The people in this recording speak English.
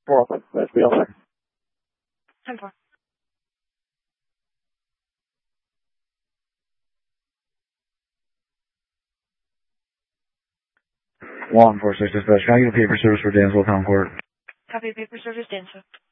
4 open. That's the other. 10-4. Law enforcement dispatch. Can I get a paper service for Dansville Town Court? Copy paper service, Dansville.